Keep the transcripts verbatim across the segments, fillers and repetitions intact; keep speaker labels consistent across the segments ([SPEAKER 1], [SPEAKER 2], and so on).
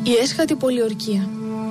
[SPEAKER 1] Η έσχατη πολιορκία.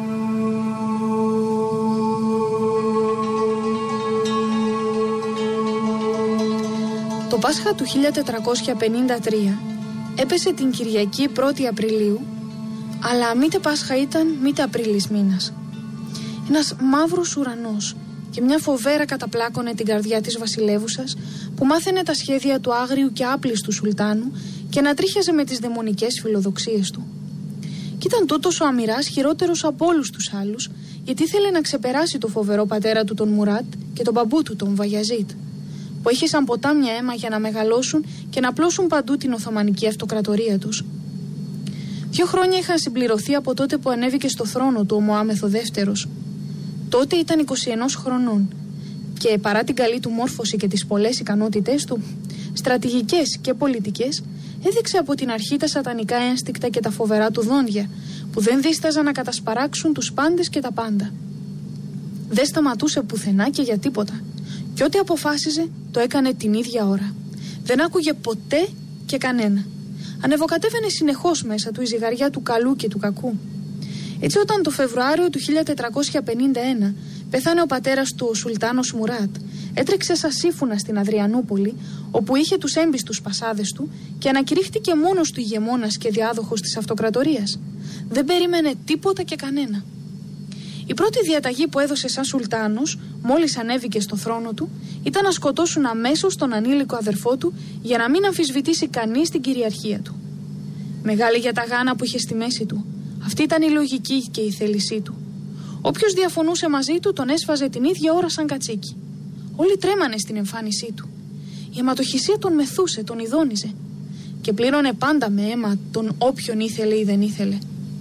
[SPEAKER 1] Το Πάσχα του χίλια τετρακόσια πενήντα τρία έπεσε την Κυριακή πρώτη Απριλίου, αλλά μήτε Πάσχα ήταν μήτε Απρίλης μήνας. Ένας μαύρος ουρανός και μια φοβέρα καταπλάκωνε την καρδιά της βασιλεύουσας, που μάθαινε τα σχέδια του άγριου και άπλιστου Σουλτάνου και να τρίχιαζε με τις δαιμονικές φιλοδοξίες του. Κι ήταν τούτος ο Αμιράς χειρότερος από όλους τους άλλους, γιατί ήθελε να ξεπεράσει το φοβερό πατέρα του τον Μουράτ και τον μπαμπού του τον Βαγιαζίτ, που είχε σαν ποτάμια αίμα για να μεγαλώσουν και να πλώσουν παντού την Οθωμανική αυτοκρατορία τους. Δύο χρόνια είχαν συμπληρωθεί από τότε που ανέβηκε στο θρόνο του ο Μωάμεθ ο δεύτερος. Τότε ήταν είκοσι ένα χρονών και παρά την καλή του μόρφωση και τις πολλές ικανότητές του, στρατηγικές και πολιτικές, έδειξε από την αρχή τα σατανικά ένστικτα και τα φοβερά του δόντια, που δεν δίσταζαν να κατασπαράξουν τους πάντες και τα πάντα. Δεν σταματούσε πουθενά και για τίποτα, και ό,τι αποφάσιζε το έκανε την ίδια ώρα. Δεν άκουγε ποτέ και κανένα. Ανεβοκατέβαινε συνεχώς μέσα του η ζυγαριά του καλού και του κακού. Έτσι, όταν το Φεβρουάριο του χίλια τετρακόσια πενήντα ένα πέθανε ο πατέρας του, ο Σουλτάνος Μουράτ, έτρεξε σαν σύμφωνα στην Αδριανούπολη, όπου είχε τους έμπιστους πασάδες του, και ανακηρύχθηκε μόνος του ηγεμόνας και διάδοχος της αυτοκρατορίας. Δεν περίμενε τίποτα και κανένα. Η πρώτη διαταγή που έδωσε σαν Σουλτάνος, μόλις ανέβηκε στο θρόνο του, ήταν να σκοτώσουν αμέσως τον ανήλικο αδερφό του, για να μην αμφισβητήσει κανείς την κυριαρχία του. Μεγάλη για τα γάνα που είχε στη μέση του. Αυτή ήταν η λογική και η θέλησή του. Όποιος διαφωνούσε μαζί του τον έσφαζε την ίδια ώρα σαν κατσίκι. Όλοι τρέμανε στην εμφάνισή του. Η αιματοχυσία τον μεθούσε, τον ειδώνιζε. Και πλήρωνε πάντα με αίμα τον όποιον ήθελε ή δεν ήθελε.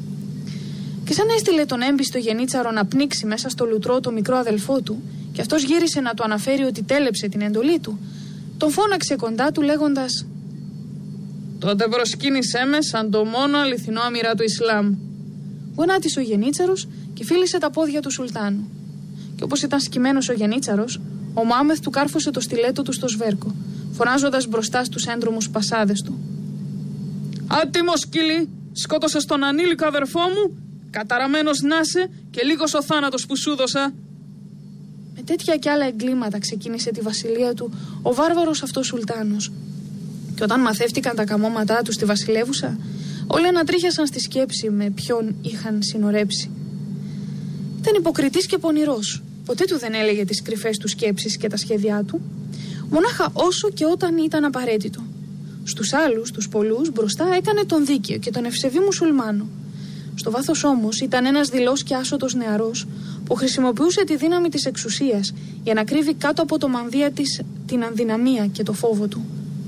[SPEAKER 1] Και σαν έστειλε τον έμπιστο γενίτσαρο να πνίξει μέσα στο λουτρό το μικρό αδελφό του, και αυτός γύρισε να του αναφέρει ότι τέλεψε την εντολή του, τον φώναξε κοντά του λέγοντας: «Τότε προσκύνησέ με σαν το μόνο αληθινό Αμιρά του Ισλάμ». Γονάτισε ο γενίτσαρος και φίλησε τα πόδια του Σουλτάνου. Και όπως ήταν σκυμμένος ο γενίτσαρος, ο Μωάμεθ του κάρφωσε το στιλέτο του στο σβέρκο, φωνάζοντας μπροστά στους έντρομους πασάδες του: «Άτιμο σκυλί, σκότωσες τον ανήλικο αδερφό μου, καταραμένος να είσαι και λίγος ο θάνατος που σου δώσα». Με τέτοια κι άλλα εγκλήματα ξεκίνησε τη βασιλεία του ο βάρβαρος αυτός Σουλτάνος. Και όταν μαθεύτηκαν τα καμώματά του στη βασιλεύουσα, όλοι ανατρίχιασαν στη σκέψη με ποιον είχαν συνορέψει. Ήταν υποκριτής και πονηρός. Ποτέ του δεν έλεγε τις κρυφές του σκέψεις και τα σχέδιά του, μονάχα όσο και όταν ήταν απαραίτητο. Στους άλλους, τους πολλούς, μπροστά έκανε τον δίκαιο και τον ευσεβή μουσουλμάνο. Στο βάθος όμως ήταν ένας δειλός και άσωτος νεαρός, που χρησιμοποιούσε τη δύναμη της εξουσίας για να κρύβει κάτω από το μανδύα της την αδυναμία και το φόβο του.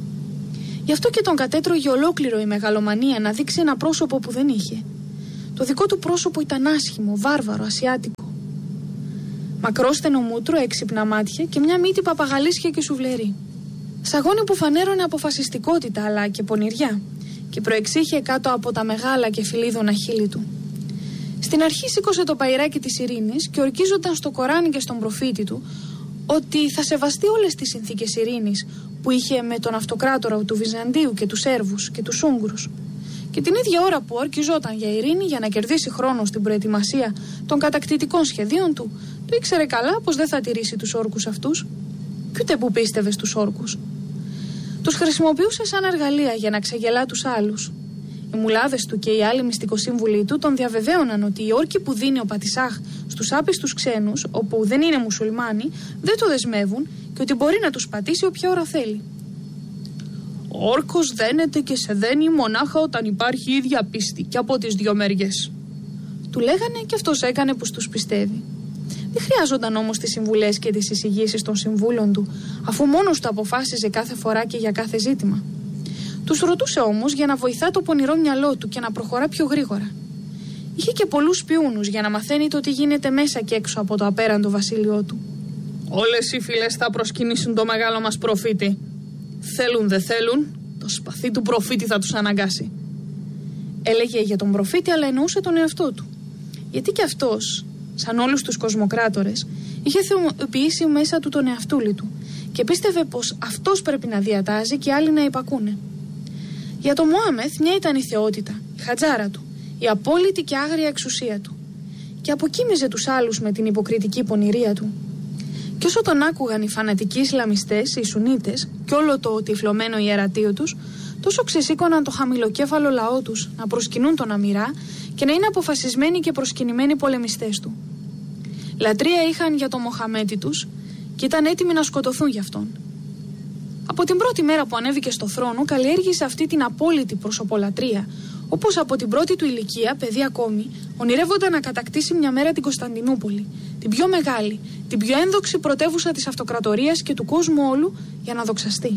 [SPEAKER 1] Γι' αυτό και τον κατέτρωγε ολόκληρο η μεγαλομανία να δείξει ένα πρόσωπο που δεν είχε. Το δικό του πρόσωπο ήταν άσχημο, βάρβαρο, ασιάτικο. Μακρόστενο μούτρο, έξυπνα μάτια και μια μύτη παπαγαλίσια και σουβλερή. Σαγόνι που φανέρωνε αποφασιστικότητα αλλά και πονηριά, και προεξήχε κάτω από τα μεγάλα και φιλίδωνα χείλη του. Στην αρχή σήκωσε το παϊράκι της ειρήνης και ορκίζονταν στο Κοράνι και στον προφήτη του ότι θα σεβαστεί όλες τις συνθήκες ειρήνης που είχε με τον αυτοκράτορα του Βυζαντίου και τους Σέρβους και τους Ούγγρους. Και την ίδια ώρα που ορκιζόταν για ειρήνη, για να κερδίσει χρόνο στην προετοιμασία των κατακτητικών σχεδίων του, το ήξερε καλά πως δεν θα τηρήσει τους όρκους αυτούς, κι ούτε που πίστευε στους όρκους. Τους χρησιμοποιούσε σαν εργαλεία για να ξεγελά τους άλλους. Οι μουλάδες του και οι άλλοι μυστικοσύμβουλοι του τον διαβεβαίωναν ότι οι όρκοι που δίνει ο Πατισάχ στους άπιστους ξένους, όπου δεν είναι μουσουλμάνοι, δεν το δεσμεύουν και ότι μπορεί να τους πατήσει όποια ώρα θέλει. Ο όρκος δένεται και σε δένει μονάχα όταν υπάρχει η ίδια πίστη και από τις δυο μεριές. Του λέγανε και αυτός έκανε πως τους πιστεύει. Δεν χρειάζονταν όμως τις συμβουλές και τις εισηγήσεις των συμβούλων του, αφού μόνος του αποφάσιζε κάθε φορά και για κάθε ζήτημα. Τους ρωτούσε όμως για να βοηθά το πονηρό μυαλό του και να προχωρά πιο γρήγορα. Είχε και πολλούς πιούνους για να μαθαίνει το τι γίνεται μέσα και έξω από το απέραντο βασίλειό του. «Όλες οι φυλές θα προσκυνήσουν το μεγάλο μας προφήτη. Θέλουν δε θέλουν, το σπαθί του προφήτη θα τους αναγκάσει». Έλεγε για τον προφήτη, αλλά εννοούσε τον εαυτό του. Γιατί και αυτός, σαν όλους τους κοσμοκράτορες, είχε θεοποιήσει μέσα του τον εαυτούλη του και πίστευε πως αυτός πρέπει να διατάζει και άλλοι να υπακούνε. Για τον Μωάμεθ μια ήταν η θεότητα, η χατζάρα του, η απόλυτη και άγρια εξουσία του, και αποκοίμιζε τους άλλους με την υποκριτική πονηρία του. Και όσο τον άκουγαν οι φανατικοί Ισλαμιστές, οι Σουνίτες και όλο το τυφλωμένο ιερατείο τους, τόσο ξεσήκωναν το χαμηλοκέφαλο λαό τους να προσκυνούν τον Αμυρά και να είναι αποφασισμένοι και προσκυνημένοι πολεμιστές του. Λατρεία είχαν για τον Μοχαμέτη τους και ήταν έτοιμοι να σκοτωθούν γι' αυτόν. Από την πρώτη μέρα που ανέβηκε στο θρόνο, καλλιέργησε αυτή την απόλυτη προσωπολατρεία, όπως από την πρώτη του ηλικία, παιδί ακόμη, ονειρεύονταν να κατακτήσει μια μέρα την Κωνσταντινούπολη, την πιο μεγάλη, την πιο ένδοξη πρωτεύουσα της αυτοκρατορίας και του κόσμου όλου, για να δοξαστεί.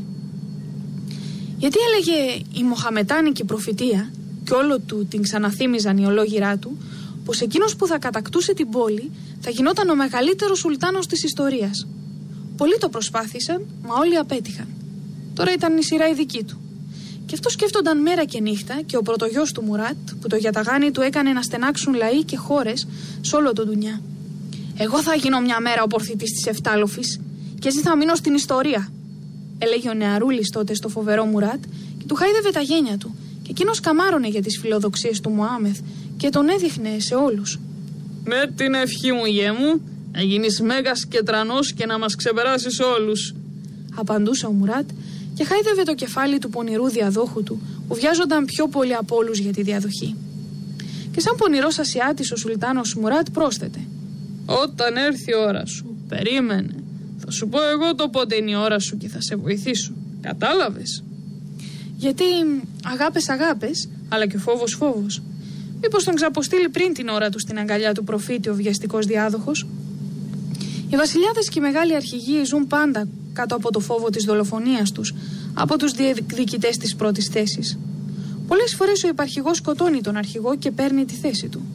[SPEAKER 1] Γιατί έλεγε η μοχαμετάνικη προφητεία, και όλο του την ξαναθύμιζαν οι ολόγυρά του, πως εκείνος που θα κατακτούσε την πόλη θα γινόταν ο μεγαλύτερος σουλτάνος της ιστορίας. Πολλοί το προσπάθησαν, μα όλοι απέτυχαν. Τώρα ήταν η σειρά η δική του. Και αυτό σκέφτονταν μέρα και νύχτα, και ο πρωτογιός του Μουράτ, που το γιαταγάνι του έκανε να στενάξουν λαοί και χώρες σε όλο τον ντουνιά. «Εγώ θα γίνω μια μέρα ο πορθητής της Εφτάλοφης, και εσύ θα μείνω στην ιστορία», έλεγε ο νεαρούλης τότε στο φοβερό Μουράτ, και του χάιδευε τα γένια του, και εκείνος καμάρωνε για τις φιλοδοξίες του Μωάμεθ και τον έδειχνε σε όλους.
[SPEAKER 2] «Με την ευχή μου, γιε μου, να γίνεις μέγας και τρανός και να μας ξεπεράσεις όλους»,
[SPEAKER 1] απαντούσε ο Μουράτ, και χάιδευε το κεφάλι του πονηρού διαδόχου του, που βιάζονταν πιο πολύ από όλους για τη διαδοχή. Και σαν πονηρός Ασιάτης ο Σουλτάνος Μουράτ πρόσθετε:
[SPEAKER 2] «Όταν έρθει η ώρα σου, περίμενε. Θα σου πω εγώ το πότε είναι η ώρα σου και θα σε βοηθήσω. Κατάλαβες?»
[SPEAKER 1] Γιατί αγάπες αγάπες, αλλά και φόβος φόβος. Μήπως τον ξαποστείλει πριν την ώρα του στην αγκαλιά του προφήτη ο βιαστικός διάδοχος? Οι βασιλιάδες και οι μεγάλοι αρχηγοί ζουν πάντα κάτω από το φόβο της δολοφονίας τους από τους διεκδικητές της πρώτης θέσης. Πολλές φορές ο υπαρχηγός σκοτώνει τον αρχηγό και παίρνει τη θέση του.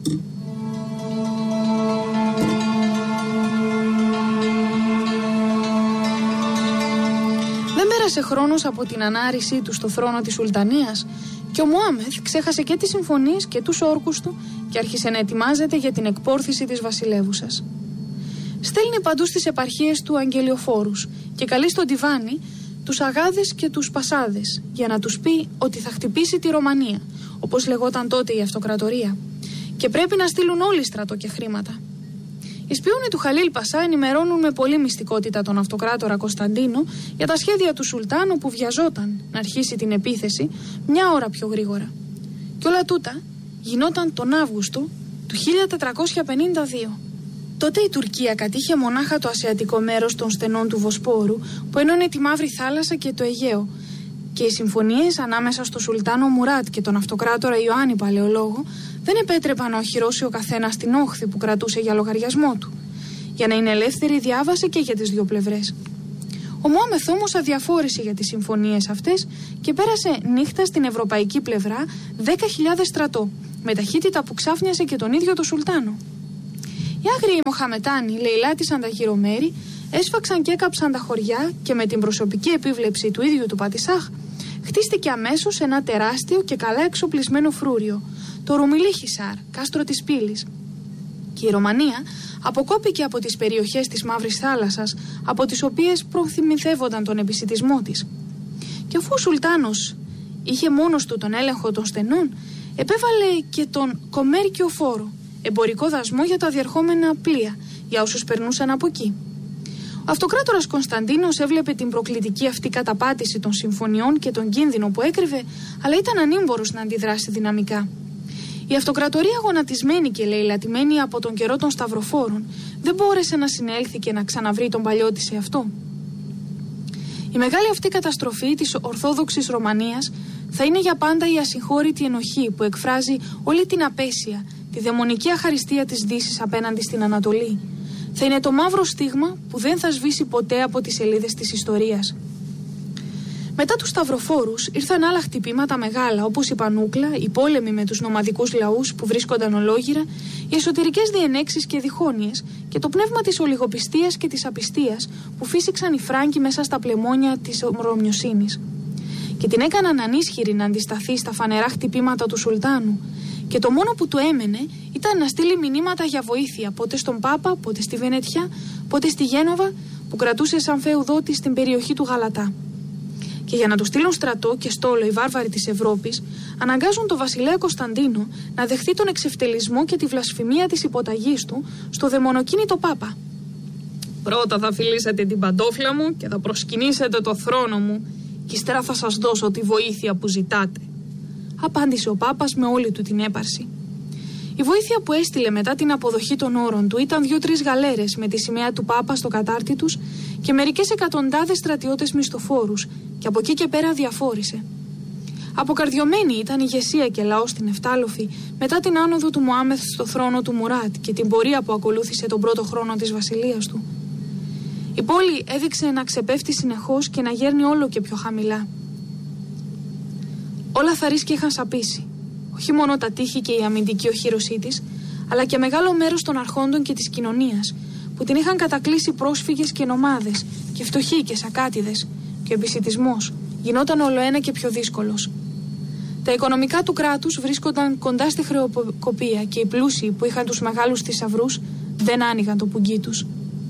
[SPEAKER 1] Δεν πέρασε χρόνος από την ανάρρησή του στο θρόνο της Σουλτανίας και ο Μωάμεθ ξέχασε και τις συμφωνίες και τους όρκους του και άρχισε να ετοιμάζεται για την εκπόρθηση της βασιλεύουσας. Στέλνει παντού στις επαρχίες του αγγελιοφόρους και καλεί στον τιβάνι τους αγάδες και τους πασάδες για να τους πει ότι θα χτυπήσει τη Ρωμανία, όπως λεγόταν τότε η αυτοκρατορία, και πρέπει να στείλουν όλοι στρατό και χρήματα. Οι σπιούνοι του Χαλίλ Πασά ενημερώνουν με πολλή μυστικότητα τον αυτοκράτορα Κωνσταντίνο για τα σχέδια του Σουλτάνου που βιαζόταν να αρχίσει την επίθεση μια ώρα πιο γρήγορα. Και όλα τούτα γινόταν τον Αύγουστο του χίλια τετρακόσια πενήντα δύο. Τότε η Τουρκία κατήχε μονάχα το ασιατικό μέρος των στενών του Βοσπόρου που ενώνει τη Μαύρη Θάλασσα και το Αιγαίο, και οι συμφωνίες ανάμεσα στο Σουλτάνο Μουράτ και τον αυτοκράτορα Ιωάννη Παλαιολόγο δεν επέτρεπαν να οχυρώσει ο καθένας την όχθη που κρατούσε για λογαριασμό του. Για να είναι ελεύθερη διάβασε και για τις δύο πλευρές. Ο Μωάμεθ όμως αδιαφόρησε για τις συμφωνίες αυτές και πέρασε νύχτα στην ευρωπαϊκή πλευρά δέκα χιλιάδες στρατό, με ταχύτητα που ξάφνιασε και τον ίδιο τον Σουλτάνο. Οι άγριοι Μοχαμετάνοι, λαιλάτισαν τα γύρω μέρη, έσφαξαν και έκαψαν τα χωριά και με την προσωπική επίβλεψη του ίδιου του Πατισάχ χτίστηκε αμέσως ένα τεράστιο και καλά εξοπλισμένο φρούριο, το Ρουμιλίχισαρ, κάστρο της πύλης. Και η Ρωμανία αποκόπηκε από τις περιοχές της Μαύρης Θάλασσας, από τις οποίες προθυμηθεύονταν τον επισιτισμό της. Και αφού ο Σουλτάνος είχε μόνος του τον έλεγχο των στενών, επέβαλε και τον κομμέρκιο φόρο, εμπορικό δασμό για τα διερχόμενα πλοία, για όσους περνούσαν από εκεί. Ο αυτοκράτορας Κωνσταντίνος έβλεπε την προκλητική αυτή καταπάτηση των συμφωνιών και τον κίνδυνο που έκρυβε, αλλά ήταν ανήμπορος να αντιδράσει δυναμικά. Η αυτοκρατορία, γονατισμένη και λαιλατημένη από τον καιρό των σταυροφόρων, δεν μπόρεσε να συνέλθει και να ξαναβρει τον παλιό της εαυτό. Η μεγάλη αυτή καταστροφή της Ορθόδοξης Ρωμανίας θα είναι για πάντα η ασυγχώρητη ενοχή που εκφράζει όλη την απέσια, τη δαιμονική αχαριστία της Δύσης απέναντι στην Ανατολή. Θα είναι το μαύρο στίγμα που δεν θα σβήσει ποτέ από τις σελίδες της ιστορίας. Μετά τους σταυροφόρους ήρθαν άλλα χτυπήματα μεγάλα, όπως η Πανούκλα, οι πόλεμοι με τους νομαδικούς λαούς που βρίσκονταν ολόγυρα, οι εσωτερικές διενέξεις και διχόνοιες και το πνεύμα της ολιγοπιστίας και της απιστίας που φύσηξαν οι Φράγκοι μέσα στα πλεμόνια της ομρομιοσύνης. Και την έκαναν ανίσχυρη να αντισταθεί στα φανερά χτυπήματα του Σουλτάνου. Και το μόνο που του έμενε ήταν να στείλει μηνύματα για βοήθεια, πότε στον Πάπα, πότε στη Βενετιά, πότε στη Γένοβα, που κρατούσε σαν φεουδότη στην περιοχή του Γαλατά. Και Και για να του στείλουν στρατό και στόλο οι βάρβαροι της Ευρώπης, αναγκάζουν τον βασιλέα Κωνσταντίνο να δεχτεί τον εξευτελισμό και τη βλασφημία της υποταγής του στο δαιμονοκίνητο Πάπα.
[SPEAKER 2] Πρώτα θα φιλήσετε την παντόφλα μου και θα προσκυνήσετε το θρόνο μου, και ύστερα θα σας δώσω τη βοήθεια που ζητάτε,
[SPEAKER 1] απάντησε ο Πάπας με όλη του την έπαρση. Η βοήθεια που έστειλε μετά την αποδοχή των όρων του ήταν δύο-τρεις γαλέρες με τη σημαία του Πάπα στο κατάρτι τους και μερικές εκατοντάδες στρατιώτες μισθοφόρους, και από εκεί και πέρα διαφόρησε. Αποκαρδιωμένη ήταν η ηγεσία και λαός στην Εφτάλοφη μετά την άνοδο του Μωάμεθ στο θρόνο του Μουράτ και την πορεία που ακολούθησε τον πρώτο χρόνο της βασιλείας του. Η πόλη έδειξε να ξεπέφτει συνεχώς και να γέρνει όλο και πιο χαμηλά. Όλα θα ρίσκε είχαν σαπίσει. Όχι μόνο τα τείχη και η αμυντική οχύρωσή της, αλλά και μεγάλο μέρος των αρχόντων και της κοινωνίας, που την είχαν κατακλείσει πρόσφυγες και νομάδες, και φτωχοί και σακάτιδες, και ο επισιτισμός γινόταν ολοένα και πιο δύσκολος. Τα οικονομικά του κράτους βρίσκονταν κοντά στη χρεοκοπία και οι πλούσιοι που είχαν τους μεγάλους θησαυρούς δεν άνοιγαν το πουγγί τους.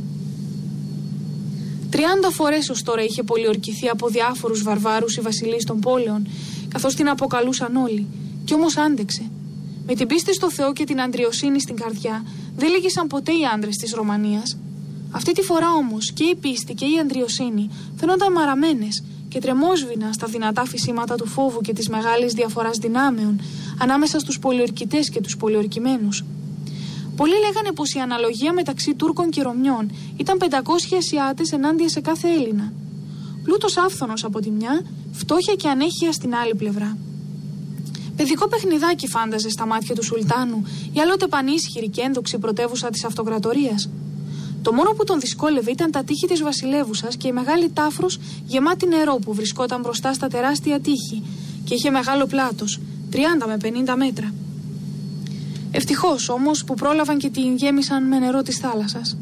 [SPEAKER 1] Τριάντα φορές ως τώρα είχε πολιορκηθεί από διάφορους βαρβάρους η βασιλής των πόλεων, καθώς την αποκαλούσαν όλοι, κι όμως άντεξε. Με την πίστη στο Θεό και την αντριοσύνη στην καρδιά δεν λύγησαν ποτέ οι άντρες της Ρωμανίας. Αυτή τη φορά όμως και η πίστη και η αντριοσύνη φαινόταν μαραμένες και τρεμόσβηναν στα δυνατά φυσίματα του φόβου και της μεγάλης διαφοράς δυνάμεων ανάμεσα στους πολιορκητές και τους πολιορκημένους. Πολλοί λέγανε πως η αναλογία μεταξύ Τούρκων και Ρωμιών ήταν πεντακόσιοι Ασιάτες ενάντια σε κάθε Έλληνα. Πλούτος άφθονος από τη μια, φτώχεια και ανέχεια στην άλλη πλευρά. Παιδικό παιχνιδάκι φάνταζε στα μάτια του Σουλτάνου η άλλοτε πανίσχυρη και ένδοξη πρωτεύουσα της αυτοκρατορίας. Το μόνο που τον δυσκόλευε ήταν τα τείχη της βασιλεύουσας και η μεγάλη τάφρος γεμάτη νερό που βρισκόταν μπροστά στα τεράστια τείχη και είχε μεγάλο πλάτος, τριάντα με πενήντα μέτρα. Ευτυχώς όμως που πρόλαβαν και την γέμισαν με νερό της θάλασσας.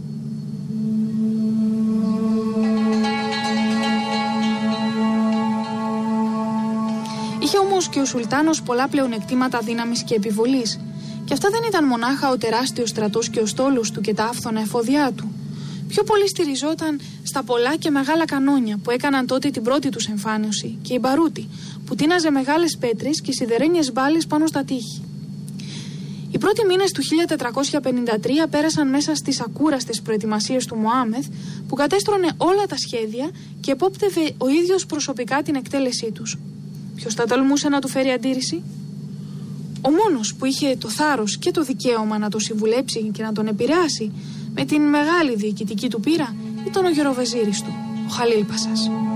[SPEAKER 1] Είχε όμως και ο Σουλτάνος πολλά πλεονεκτήματα δύναμης και επιβολής, και αυτά δεν ήταν μονάχα ο τεράστιος στρατός και ο στόλος του και τα άφθονα εφόδια του. Πιο πολύ στηριζόταν στα πολλά και μεγάλα κανόνια που έκαναν τότε την πρώτη τους εμφάνιση και η μπαρούτη που τίναζε μεγάλες πέτρες και σιδερένιες μπάλες πάνω στα τείχη. Οι πρώτοι μήνες του χίλια τετρακόσια πενήντα τρία πέρασαν μέσα στις ακούραστες προετοιμασίες του Μωάμεθ, που κατέστρωνε όλα τα σχέδια και επόπτευε ο ίδιος προσωπικά την εκτέλεσή τους. Ποιος θα τολμούσε να του φέρει αντίρρηση? Ο μόνος που είχε το θάρρος και το δικαίωμα να τον συμβουλέψει και να τον επηρεάσει με την μεγάλη διοικητική του πείρα ήταν ο γεροβεζίρης του, ο Χαλίλ Πασάς.